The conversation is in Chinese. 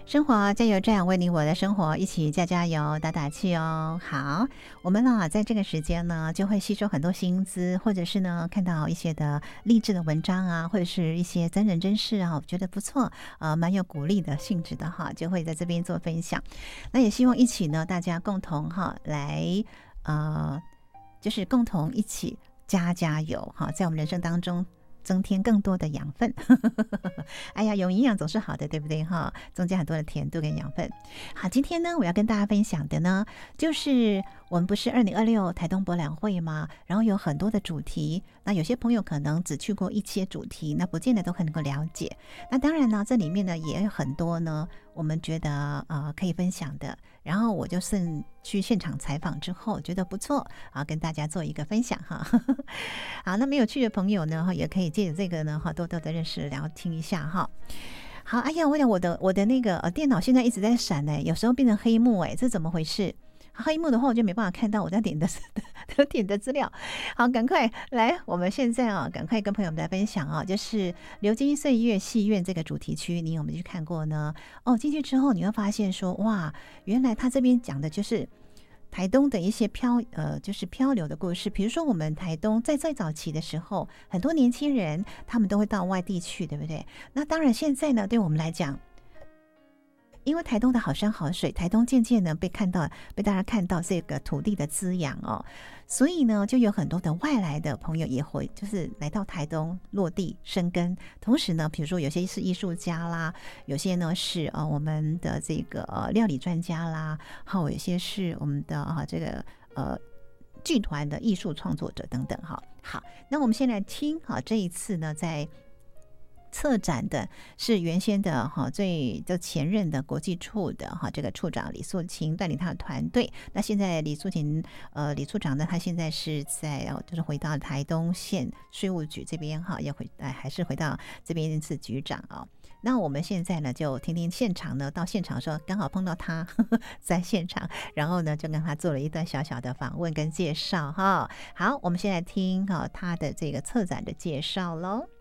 生活加油站，为你我的生活一起加加油打打气哦。好，我们呢在这个时间呢就会吸收很多新知，或者是呢看到一些的励志的文章啊，或者是一些真人真事啊，我觉得不错，蛮有鼓励的性质的哈，就会在这边做分享。那也希望一起呢大家共同哈来就是共同一起加加油哈，在我们人生当中增添更多的养分。哎呀，有营养总是好的，对不对哈？增加很多的甜度跟养分。好，今天呢，我要跟大家分享的呢，就是我们不是2026台东博览会吗？然后有很多的主题，那有些朋友可能只去过一些主题，那不见得都很能够了解。那当然呢，这里面呢也有很多呢，我们觉得可以分享的。然后我就去现场采访之后，觉得不错啊，跟大家做一个分享哈。好，那没有去的朋友呢，也可以借着这个呢，多多的认识聊听一下哈。好，哎呀，我的那个电脑现在一直在闪有时候变成黑幕这怎么回事？黑幕的话我就没办法看到我在点的资料。好，赶快来，我们现在赶快跟朋友们来分享就是流金岁月戏院这个主题区，你有没有去看过呢？进去之后你会发现说，哇，原来他这边讲的就是台东的一些就是漂流的故事。比如说我们台东在最早期的时候，很多年轻人他们都会到外地去，对不对？那当然现在呢，对我们来讲，因为台东的好山好水，台东渐渐呢被大家看到这个土地的滋养所以呢就有很多的外来的朋友也会就是来到台东落地生根。同时呢，比如说有些是艺术家啦，有些呢是我们的这个料理专家啦，还有一些是我们的这个剧团的艺术创作者等等好，那我们先来听这一次呢在策展的是原先的前任的国际处的这个处长李素琴带领他的团队。那现在李处长呢，他现在是在就是回到台东县税务局这边还是回到这边是局长那我们现在呢就听听现场呢，到现场的时候刚好碰到他在现场，然后呢就跟他做了一段小小的访问跟介绍好，我们先来听他的这个策展的介绍咯。